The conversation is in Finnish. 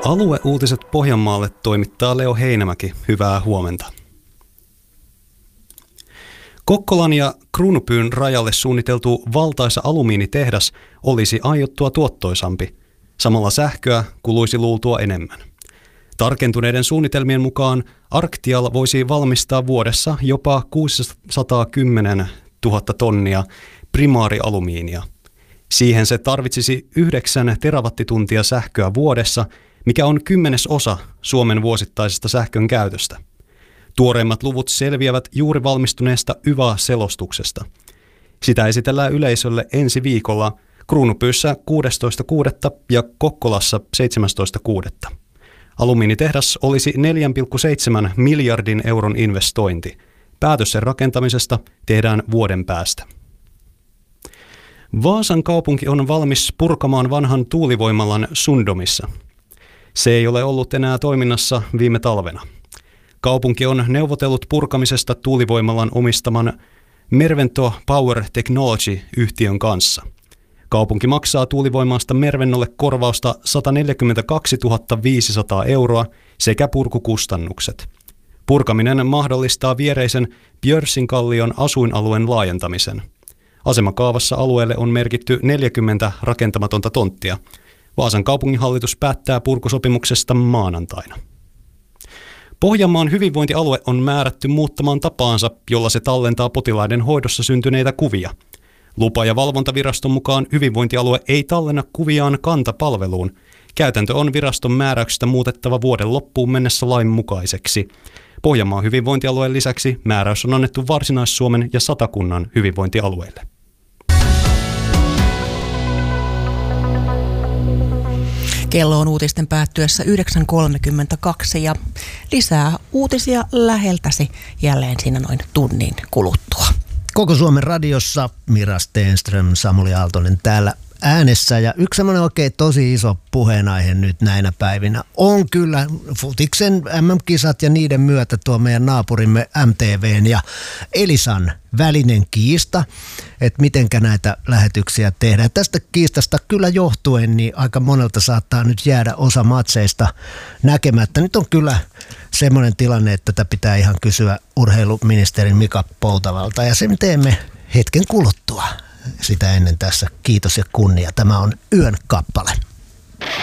Alueuutiset Pohjanmaalle toimittaa Leo Heinämäki. Hyvää huomenta. Kokkolan ja Kruunupyyn rajalle suunniteltu valtaisa alumiinitehdas olisi aiottua tuottoisampi. Samalla sähköä kuluisi luultua enemmän. Tarkentuneiden suunnitelmien mukaan Arctial voisi valmistaa vuodessa jopa 610 000 tonnia primaarialumiinia. Siihen se tarvitsisi 9 terawattituntia sähköä vuodessa, mikä on 10% Suomen vuosittaisesta sähkön käytöstä. Tuoreimmat luvut selviävät juuri valmistuneesta YVA-selostuksesta. Sitä esitellään yleisölle ensi viikolla Kruunupyyssä 16.6. ja Kokkolassa 17.6. Alumiinitehdas olisi 4,7 miljardin euron investointi. Päätös sen rakentamisesta tehdään vuoden päästä. Vaasan kaupunki on valmis purkamaan vanhan tuulivoimalan Sundomissa. Se ei ole ollut enää toiminnassa viime talvena. Kaupunki on neuvotellut purkamisesta tuulivoimalan omistaman Mervento Power Technology-yhtiön kanssa. Kaupunki maksaa tuulivoimasta Mervennolle korvausta 142 500 euroa sekä purkukustannukset. Purkaminen mahdollistaa viereisen Björsinkallion asuinalueen laajentamisen. Asemakaavassa alueelle on merkitty 40 rakentamatonta tonttia. Vaasan kaupunginhallitus päättää purkusopimuksesta maanantaina. Pohjanmaan hyvinvointialue on määrätty muuttamaan tapaansa, jolla se tallentaa potilaiden hoidossa syntyneitä kuvia. Lupa- ja valvontaviraston mukaan hyvinvointialue ei tallenna kuviaan Kanta-palveluun. Käytäntö on viraston määräyksestä muutettava vuoden loppuun mennessä lain mukaiseksi. Pohjanmaan hyvinvointialueen lisäksi määräys on annettu Varsinais-Suomen ja Satakunnan hyvinvointialueille. Kello on uutisten päättyessä 9.32 ja lisää uutisia läheltäsi jälleen siinä noin tunnin kuluttua. Koko Suomen radiossa Mira Stenström, Samuli Aaltonen täällä äänessä. Ja yksi semmoinen oikein tosi iso puheenaihe nyt näinä päivinä on kyllä futiksen MM-kisat ja niiden myötä tuo meidän naapurimme MTVn ja Elisan välinen kiista, että mitenkä näitä lähetyksiä tehdään. Tästä kiistasta kyllä johtuen, niin aika monelta saattaa nyt jäädä osa matseista näkemättä. Nyt on kyllä semmoinen tilanne, että tätä pitää ihan kysyä urheiluministerin Mika Poutavalta, ja sen teemme hetken kuluttua. Sitä ennen tässä kiitos ja kunnia. Tämä on Yön kappale.